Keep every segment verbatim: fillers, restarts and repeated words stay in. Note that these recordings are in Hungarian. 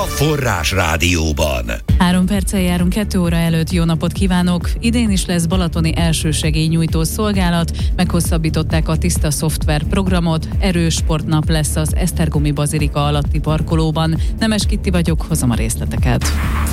Forrás Rádióban. Három perccel járunk kettő óra előtt. Jó napot kívánok! Idén is lesz balatoni elsősegélynyújtó szolgálat, meghosszabbították a Tiszta Szoftver programot, erős sportnap lesz az Esztergomi Bazilika alatti parkolóban. Nemes Kitti vagyok, hozom a részleteket.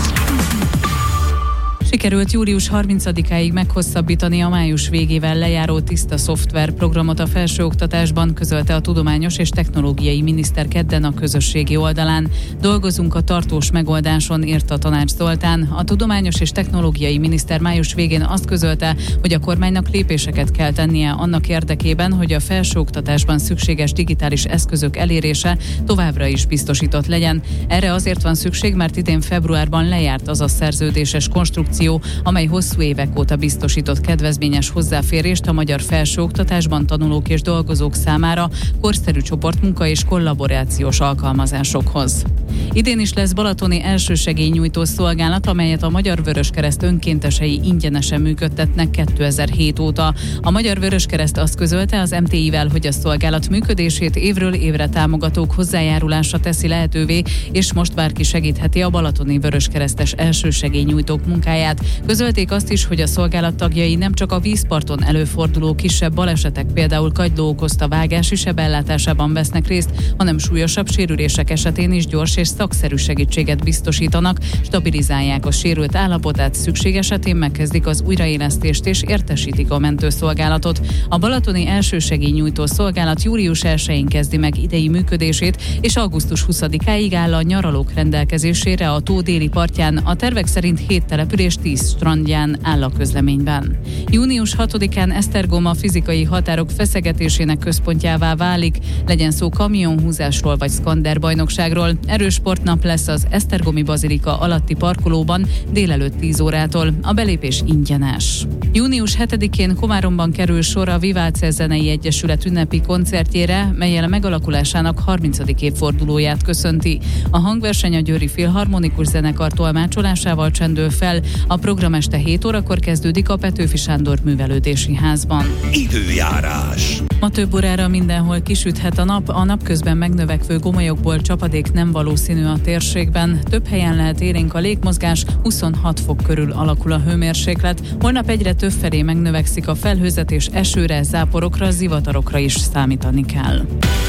Sikerült július harmincadikáig meghosszabbítani a május végével lejáró Tiszta Szoftver programot a felsőoktatásban, közölte a Tudományos és Technológiai Miniszter kedden a közösségi oldalán. Dolgozunk a tartós megoldáson, írta Tanács Zoltán. A Tudományos és Technológiai Miniszter május végén azt közölte, hogy a kormánynak lépéseket kell tennie annak érdekében, hogy a felsőoktatásban szükséges digitális eszközök elérése továbbra is biztosított legyen. Erre azért van szükség, mert idén februárban lejárt az a szerződéses konstrukció, amely hosszú évek óta biztosított kedvezményes hozzáférést a magyar felsőoktatásban tanulók és dolgozók számára korszerű csoportmunka és kollaborációs alkalmazásokhoz. Idén is lesz balatoni elsősegélynyújtó szolgálat, amelyet a Magyar Vöröskereszt önkéntesei ingyenesen működtetnek kétezer-hét óta. A Magyar Vöröskereszt azt közölte az em té i-vel, hogy a szolgálat működését évről évre támogatók hozzájárulása teszi lehetővé, és most bárki segítheti a balatoni vöröskeresztes elsősegélynyújtók munkáját. Közölték azt is, hogy a szolgálat tagjai nem csak a vízparton előforduló kisebb balesetek, például kagyló okozta vágási sebellátásában vesznek részt, hanem súlyosabb sérülések esetén is gyors és szakszerű segítséget biztosítanak, stabilizálják a sérült állapotát, szükség esetén megkezdik az újraélesztést és értesítik a mentőszolgálatot. A balatoni elsősegélynyújtó szolgálat július elsején kezdi meg idei működését, és augusztus huszadikáig áll a nyaralók rendelkezésére a tó déli partján, a tervek szerint hét település tíz strandján áll a közleményben. június hatodikán Esztergom a fizikai határok feszegetésének központjává válik, legyen szó kamionhúzásról vagy szkander bajnokságról. Erős sportnap lesz az Esztergomi Bazilika alatti parkolóban délelőtt tíz órától. A belépés ingyenes. június hetedikén Komáromban kerül sor a Viváce Zenei Egyesület ünnepi koncertjére, mellyel a megalakulásának harmincadik évfordulóját köszönti. A hangverseny a Győri Filharmonikus Zenekar tolmácsolásával csendül fel. A program este hét órakor kezdődik a Petőfi Sándor Művelődési Házban. Időjárás. Ma több órára mindenhol kisüthet a nap, a napközben megnövekvő gomolyokból csapadék nem valószínű a térségben. Több helyen lehet élénk a légmozgás, huszonhat fok körül alakul a hőmérséklet. Holnap egyre több felé megnövekszik a felhőzet, és esőre, záporokra, zivatarokra is számítani kell.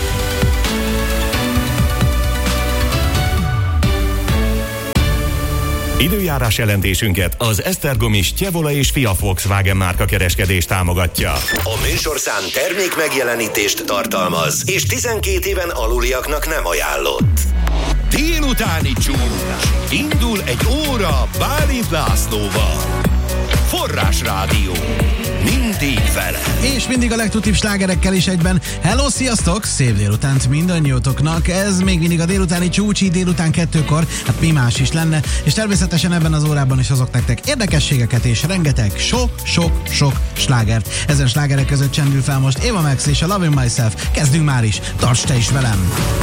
Időjárás jelentésünket az esztergomi Stjevola és Fia Volkswagen márka kereskedés támogatja. A műsorszám termék megjelenítést tartalmaz, és tizenkét éven aluliaknak nem ajánlott. Délutáni csúcs. Indul egy óra Bálint Lászlóval. Forrás Rádió. Mindig vele. És mindig a legtutibb slágerekkel is egyben. Hello, sziasztok! Szép délutánt mindannyiótoknak. Ez még mindig a délutáni csúcsi, délután kettőkor. Hát mi más is lenne. És természetesen ebben az órában is hozok nektek érdekességeket és rengeteg sok-sok-sok slágert. Ezen slágerek között csendül fel most Eva Max és a Loving Myself. Kezdünk már is. Tarts te is velem!